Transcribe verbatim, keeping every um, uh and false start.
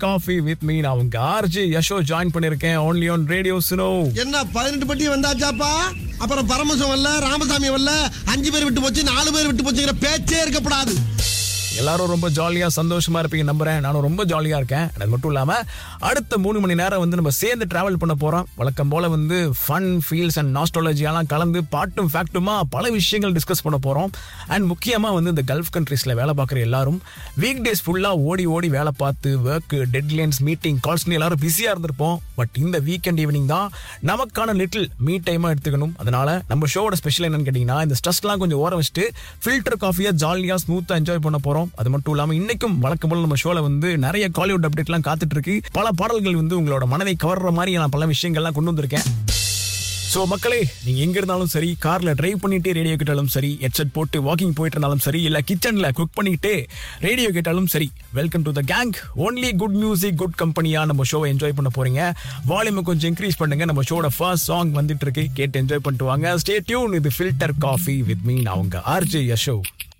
Coffee with me. நான் உங்க RJ Yasho join பண்ணிருக்கேன் only on Radio Suno. என்ன பதினெட்டு பட்டி வந்தாச்சாப்பா? அப்புறம் பரமசம் வரல, ராமசாமி வரல, அஞ்சு பேர் விட்டு போச்சு, நாலு பேர் விட்டு போச்சுங்கிற பேச்சே இருக்கப்படாது. எல்லாரும் ரொம்ப ஜாலியா சந்தோஷமா இருப்பீங்க நம்புறேன். நானும் ரொம்ப ஜாலியா இருக்கேன். அது மட்டும் இல்லாம அடுத்த மூணு மணி நேரம் வந்து நம்ம சேர்ந்து டிராவல் பண்ண போறோம். வழக்கம் போல வந்து ஃபன் ஃபீல்ஸ் அண்ட் நாஸ்டாலஜியெல்லாம் கலந்து பாட்டும் ஃபேக்ட்டுமா பல விஷயங்கள் டிஸ்கஸ் பண்ண போறோம். அண்ட் முக்கியமா வந்து இந்த கல்ஃப் கண்ட்ரீஸ்ல வேலை பார்க்குற எல்லாரும் வீக் டேஸ் ஃபுல்லா ஓடி ஓடி வேலை பார்த்து ஒர்க் டெட்லைன்ஸ் மீட்டிங் கால்ஸ்னு எல்லாரும் பிஸியா இருந்திருப்போம். பட் இந்த வீக்கெண்ட் ஈவினிங் தான் நமக்கான லிட்டில் மீ டைமா எடுத்துக்கணும். அதனால நம்ம ஷோவோட ஸ்பெஷல் என்னன்னு கேட்டீங்கன்னா இந்த ஸ்ட்ரெஸ்லாம் கொஞ்சம் ஓரம் வச்சுட்டு ஃபில்டர் காஃபியா ஜாலியா ஸ்மூத்தா என்ஜாய் பண்ண போறோம். அது மட்டும் இல்லாம இன்னைக்கும் வழக்கம் போல நம்ம ஷோல வந்து நிறைய காலிவுட் அப்டேட் எல்லாம் காத்துட்டு இருக்கு. பல பாடல்கள் வந்து உங்களோட மனதை கவர்ற மாதிரி நான் பல விஷயங்கள்லாம் கொண்டு வந்திருக்கேன். சோ மக்களே, நீங்க எங்க இருந்தாலும் சரி, கார்ல டிரைவ் பண்ணிட்டு ரேடியோ கேட்டாலும் சரி, ஹெட்செட் போட்டு வாக்கிங் போயிட்டு இருந்தாலும் சரி, இல்ல கிச்சன்ல குக் பண்ணிட்டு ரேடியோ கேட்டாலும் சரி, welcome to the gang. Only good music good கம்பெனியா நம்ம ஷோவை என்ஜாய் பண்ண போறீங்க. வால்யூமை கொஞ்சம் இன்க்ரீஸ் பண்ணுங்க. நம்ம ஷோட ஃபர்ஸ்ட் சாங் வந்துட்டு இருக்கு, கேட்டு என்ஜாய் பண்ணிட்டு வாங்க. Stay tune. இது ஃபில்டர் காஃபி வித் மீ. நான் உங்க ஆர்ஜே யஷோ.